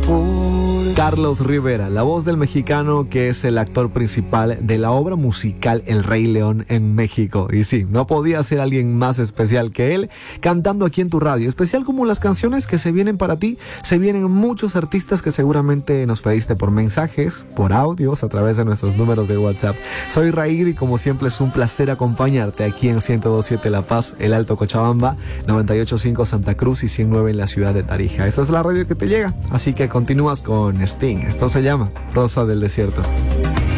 Carlos Rivera, la voz del mexicano que es el actor principal de la obra musical El Rey León en México. Y sí, no podía ser alguien más especial que él cantando aquí en tu radio. Especial como las canciones que se vienen para ti. Se vienen muchos artistas que seguramente nos pediste por mensajes, por audios, a través de nuestros números de WhatsApp. Soy Raír y como siempre es un placer acompañarte aquí en 102.7 La Paz, El Alto Cochabamba, 98.5 Santa Cruz y 109 en la ciudad de Tarija. Esta es la radio que te llega, así que continúas con Sting. Esto se llama Rosa del Desierto.